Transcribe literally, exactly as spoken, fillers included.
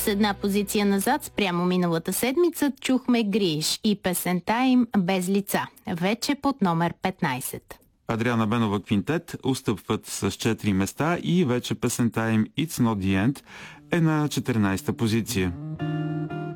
С една позиция назад спрямо миналата седмица чухме Гриш и песента им Без лица, вече под номер петнайсет. Адриана Бенова Квинтет устъпват с четири места и вече песента им It's Not The End е на четиринайсета позиция.